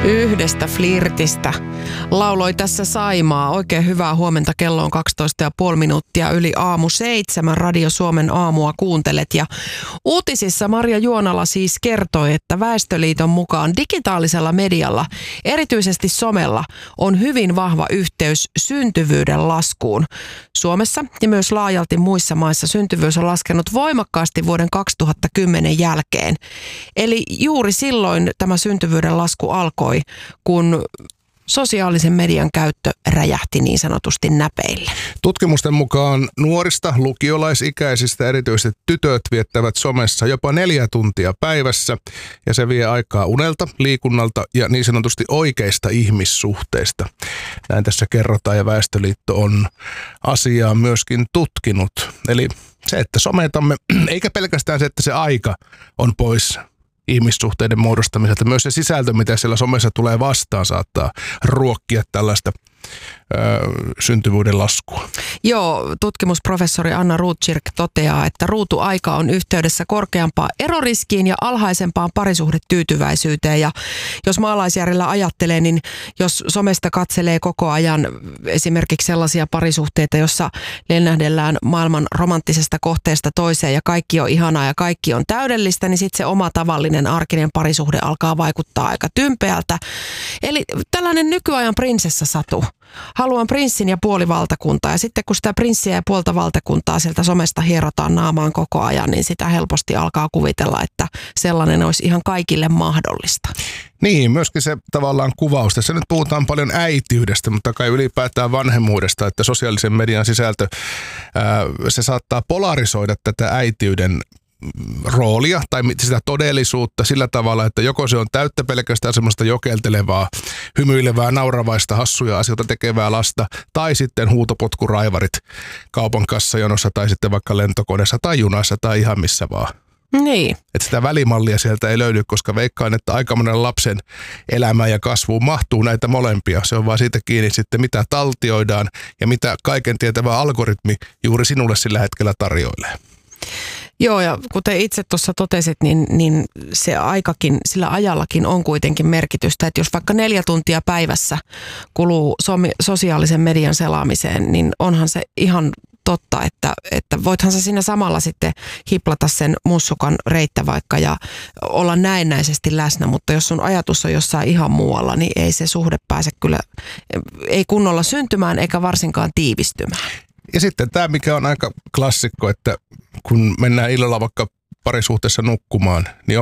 Yhdestä flirtistä lauloi tässä Saimaa. Oikein hyvää huomenta. Kello on 12,5 minuuttia yli 7. Radio Suomen aamua kuuntelet. Ja uutisissa Marja Juonala siis kertoi, että Väestöliiton mukaan digitaalisella medialla, erityisesti somella, on hyvin vahva yhteys syntyvyyden laskuun. Suomessa ja myös laajalti muissa maissa syntyvyys on laskenut voimakkaasti vuoden 2010 jälkeen. Eli juuri silloin tämä syntyvyyden lasku alkoi, kun sosiaalisen median käyttö räjähti niin sanotusti näpeille. Tutkimusten mukaan nuorista lukiolaisikäisistä erityisesti tytöt viettävät somessa jopa 4 tuntia päivässä, ja se vie aikaa unelta, liikunnalta ja niin sanotusti oikeista ihmissuhteista. Näin tässä kerrotaan, ja Väestöliitto on asiaa myöskin tutkinut. Eli se, että sometamme, eikä pelkästään se, että se aika on pois ihmissuhteiden muodostamiselta. Myös se sisältö, mitä siellä somessa tulee vastaan, saattaa ruokkia tällaista syntyvyyden laskua. Joo, tutkimusprofessori Anna Rotkirch toteaa, että ruutuaika on yhteydessä korkeampaan eroriskiin ja alhaisempaan parisuhdetyytyväisyyteen. Ja jos maalaisjärjellä ajattelee, niin jos somesta katselee koko ajan esimerkiksi sellaisia parisuhteita, jossa lennähdellään maailman romanttisesta kohteesta toiseen ja kaikki on ihanaa ja kaikki on täydellistä, niin sitten se oma tavallinen arkinen parisuhde alkaa vaikuttaa aika tympeältä. Eli tällainen nykyajan prinsessasatu. Haluan prinssin ja puoli valtakuntaa, ja sitten kun sitä prinssiä ja puolta valtakuntaa sieltä somesta hierotaan naamaan koko ajan, niin sitä helposti alkaa kuvitella, että sellainen olisi ihan kaikille mahdollista. Niin, myöskin se tavallaan kuvaus. Tässä nyt puhutaan paljon äitiydestä, mutta kai ylipäätään vanhemmuudesta, että sosiaalisen median sisältö, se saattaa polarisoida tätä äitiyden roolia tai sitä todellisuutta sillä tavalla, että joko se on täyttä pelkästään semmoista jokeltelevaa, hymyilevää, nauravaista, hassuja asioita tekevää lasta, tai sitten huutopotkuraivarit kaupan kassajonossa tai sitten vaikka lentokoneessa tai junassa tai ihan missä vaan. Niin. Että sitä välimallia sieltä ei löydy, koska veikkaan, että aika monen lapsen elämään ja kasvuun mahtuu näitä molempia. Se on vaan siitä kiinni sitten, mitä taltioidaan ja mitä kaiken tietävä algoritmi juuri sinulle sillä hetkellä tarjoilee. Joo, ja kuten itse tuossa totesit, niin se aikakin, sillä ajallakin on kuitenkin merkitystä, että jos vaikka 4 tuntia päivässä kuluu sosiaalisen median selaamiseen, niin onhan se ihan totta, että voithan sä siinä samalla sitten hiplata sen mussukan reittä vaikka ja olla näennäisesti läsnä, mutta jos sun ajatus on jossain ihan muualla, niin ei se suhde pääse kyllä, ei kunnolla syntymään eikä varsinkaan tiivistymään. Ja sitten tämä, mikä on aika klassikko, että kun mennään illalla vaikka parisuhteessa nukkumaan, niin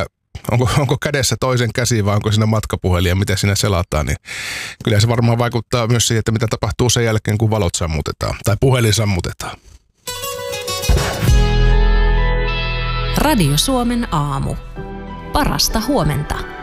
onko kädessä toisen käsi vai onko siinä matkapuhelin ja mitä siinä selataan, niin kyllä se varmaan vaikuttaa myös siihen, että mitä tapahtuu sen jälkeen, kun valot sammutetaan tai puhelin sammutetaan. Radio Suomen aamu. Parasta huomenta.